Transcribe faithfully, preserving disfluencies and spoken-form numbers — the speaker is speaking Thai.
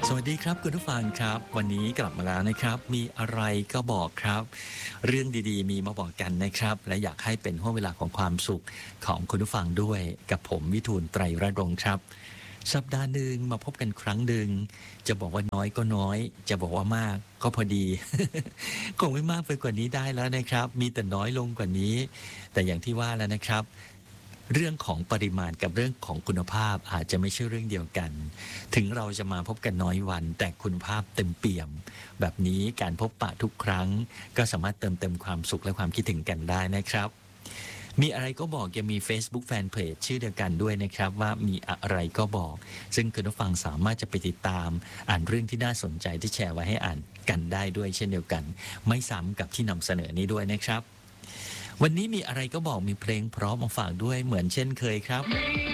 สวัสดีครับคุณผู้ฟังครับวันนี้กลับมาแล้วนะครับมีอะไรก็บอกครับเรื่องดีๆมีมาบอกกันนะครับและอยากให้เป็นห่วงเวลาของความสุขของคุณผู้ฟังด้วยกับผมวิทูลไตรรัตน์รงค์ครับสัปดาห์หนึ่งมาพบกันครั้งหนึ่งจะบอกว่าน้อยก็น้อยจะบอกว่ามากก็พอดี คงไม่มากไปกว่านี้ได้แล้วนะครับมีแต่น้อยลงกว่านี้แต่อย่างที่ว่าแล้วนะครับเรื่องของปริมาณกับเรื่องของคุณภาพอาจจะไม่ใช่เรื่องเดียวกันถึงเราจะมาพบกันน้อยวันแต่คุณภาพเต็มเปี่ยมแบบนี้การพบปะทุกครั้งก็สามารถเติมเต็มความสุขและความคิดถึงกันได้นะครับมีอะไรก็บอกยังมี Facebook Fanpage ชื่อเดียวกันด้วยนะครับว่ามีอะไรก็บอกซึ่งคุณผู้ฟังสามารถจะไปติดตามอ่านเรื่องที่น่าสนใจที่แชร์ไว้ให้อ่านกันได้ด้วยเช่นเดียวกันไม่ซ้ำกับที่นำเสนอนี้ด้วยนะครับวันนี้มีอะไรก็บอกมีเพลงพร้อมมาฝากด้วยเหมือนเช่นเคยครับ